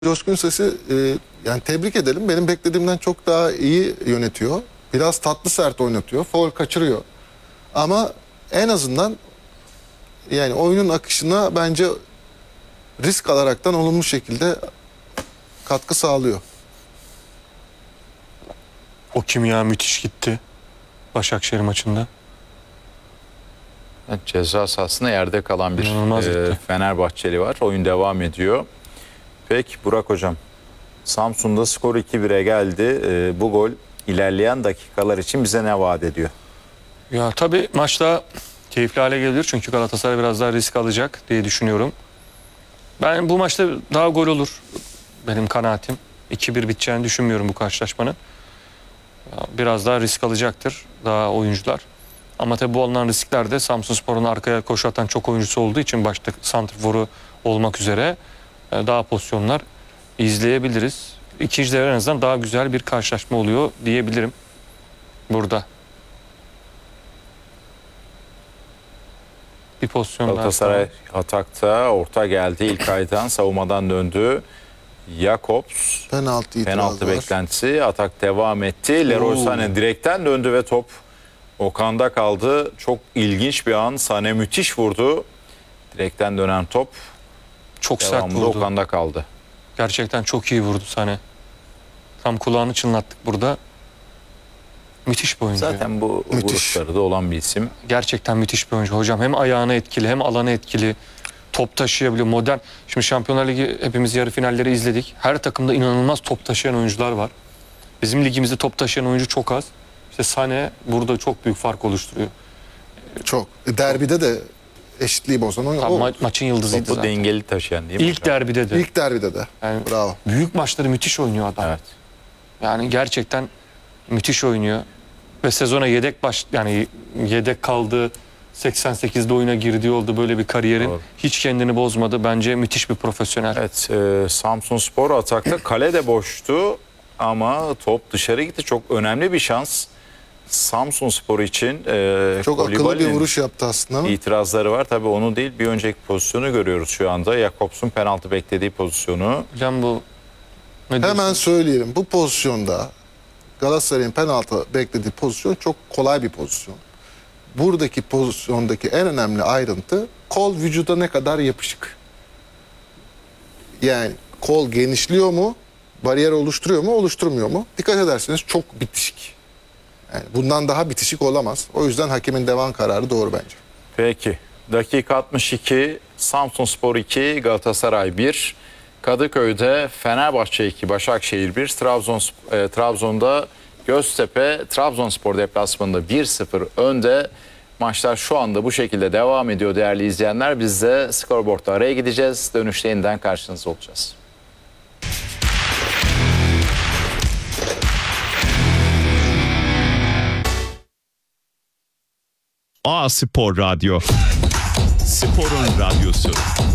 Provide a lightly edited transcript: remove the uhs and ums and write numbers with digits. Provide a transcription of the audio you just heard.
Coşkun Ses'i yani tebrik edelim. Benim beklediğimden çok daha iyi yönetiyor. Biraz tatlı sert oynatıyor. Faul kaçırıyor. Ama en azından yani oyunun akışına bence risk alaraktan olumlu şekilde katkı sağlıyor. O kimya müthiş gitti Başakşehir maçında. Evet, ceza sahasında yerde kalan bir İnanılmaz gitti. Fenerbahçeli var. Oyun devam ediyor. Peki Burak Hocam, Samsun'da skor 2-1'e geldi. Bu gol ilerleyen dakikalar için bize ne vaat ediyor? Ya tabii maçta keyifli hale gelebilir çünkü Galatasaray biraz daha risk alacak diye düşünüyorum. Ben bu maçta daha gol olur. Benim kanaatim. 2-1 biteceğini düşünmüyorum bu karşılaşmanın. Biraz daha risk alacaktır daha oyuncular. Ama tabii bu alınan riskler de Samsunspor'un arkaya koşu atan çok oyuncusu olduğu için başta santrforu olmak üzere daha pozisyonlar izleyebiliriz. İkinci devre en azından daha güzel bir karşılaşma oluyor diyebilirim burada. Bir pozisyon daha. Galatasaray atakta, orta geldi. İlkay'dan savunmadan döndü. Jakobs penaltı beklentisi. Atak devam etti. Leroy Sané direkten döndü ve top Okan'da kaldı. Çok ilginç bir an. Sané müthiş vurdu. Direkten dönen top Çok sert vurdu. Okan'da kaldı. Gerçekten çok iyi vurdu Sané. Tam kulağını çınlattık burada. Müthiş bir oyuncu. Zaten bu vuruşları da olan bir isim. Gerçekten müthiş bir oyuncu. Hocam hem ayağına etkili hem alana etkili. Top taşıyabiliyor. Modern. Şimdi Şampiyonlar Ligi hepimiz yarı finalleri izledik. Her takımda inanılmaz top taşıyan oyuncular var. Bizim ligimizde top taşıyan oyuncu çok az. İşte Sané burada çok büyük fark oluşturuyor. Çok. Derbide de eşitliği bozan oyun. Maçın yıldızıydı Topu zaten. dengeli taşıyan değil mi? İlk derbide de. İlk derbide de. Yani bravo. Büyük maçları müthiş oynuyor adam. Evet. Yani gerçekten müthiş oynuyor. Ve sezona yedek kaldı. 88'de oyuna girdiği oldu böyle bir kariyerin. Doğru. Hiç kendini bozmadı. Bence müthiş bir profesyonel. Evet, Samsunspor atakta kale de boştu ama top dışarı gitti. Çok önemli bir şans Samsunspor için. Çok akıllı bir Koulibaly'nin vuruş yaptı aslında. İtirazları var. Tabii onu değil, bir önceki pozisyonu görüyoruz şu anda. Jakobs'un penaltı beklediği pozisyonu. Hocam bu Hemen söyleyelim. Bu pozisyonda Galatasaray'ın penaltı beklediği pozisyon çok kolay bir pozisyon. Buradaki pozisyondaki en önemli ayrıntı kol vücuda ne kadar yapışık. Yani kol genişliyor mu, bariyer oluşturuyor mu, oluşturmuyor mu? Dikkat ederseniz çok bitişik. Yani bundan daha bitişik olamaz. O yüzden hakemin devam kararı doğru bence. Peki. Dakika 62, Samsunspor 2, Galatasaray 1. Kadıköy'de Fenerbahçe 2, Başakşehir 1. Trabzon'da Göztepe, Trabzonspor deplasmanında 1-0 önde. Maçlar şu anda bu şekilde devam ediyor değerli izleyenler. Biz de skorboardta araya gideceğiz. Dönüşte yeniden karşınızda olacağız. A Spor Radyo. Sporun radyosu.